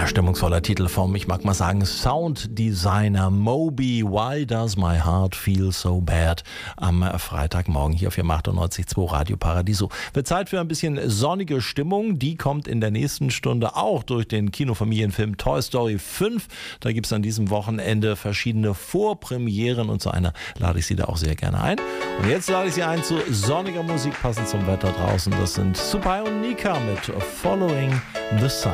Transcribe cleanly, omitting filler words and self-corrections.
Stimmungsvoller Titel vom, ich mag mal sagen, Sounddesigner Moby, Why Does My Heart Feel So Bad? Am Freitagmorgen hier auf 98.2 Radio Paradiso. Wird Zeit für ein bisschen sonnige Stimmung. Die kommt in der nächsten Stunde auch durch den Kinofamilienfilm Toy Story 5. Da gibt es an diesem Wochenende verschiedene Vorpremieren und zu einer lade ich Sie da auch sehr gerne ein. Und jetzt lade ich Sie ein zu sonniger Musik, passend zum Wetter draußen. Das sind Supai und Nika mit Following the Sun.